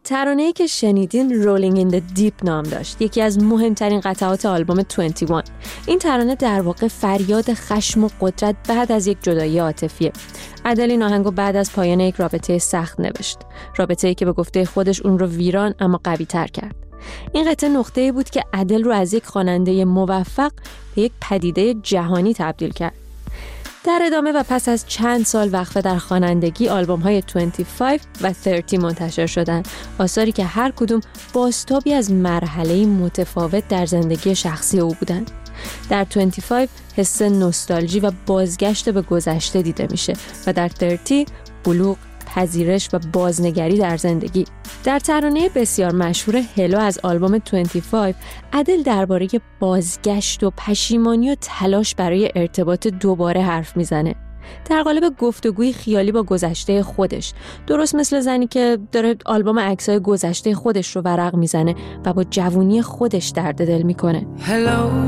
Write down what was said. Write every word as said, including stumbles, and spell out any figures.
ترانه‌ای که شنیدین رولینگ این د دیپ نام داشت، یکی از مهمترین قطعات آلبوم بیست و یک. این ترانه در واقع فریاد خشم و قدرت بعد از یک جدایی عاطفیه. ادل این آهنگو بعد از پایان یک رابطه سخت نوشت، رابطه‌ای که به گفته خودش اون رو ویران اما قوی تر کرد. این قطعه نقطه‌ای بود که ادل رو از یک خواننده موفق به یک پدیده جهانی تبدیل کرد. در ادامه و پس از چند سال وقفه در خوانندگی، آلبوم‌های بیست و پنج و سی منتشر شدند، آثاری که هر کدوم بازتابی از مرحله‌ای متفاوت در زندگی شخصی او بودند. در بیست و پنج حس نوستالژی و بازگشت به گذشته دیده میشه و در سی بلوغ، پذیرش و بازنگری در زندگی. در ترانه بسیار مشهور هلو از آلبوم بیست و پنج، ادل درباره بازگشت و پشیمانی و تلاش برای ارتباط دوباره حرف میزنه. در قالب گفتگوی خیالی با گذشته خودش، درست مثل زنی که داره آلبوم عکسای گذشته خودش رو ورق میزنه و با جوونی خودش درد دل میکنه.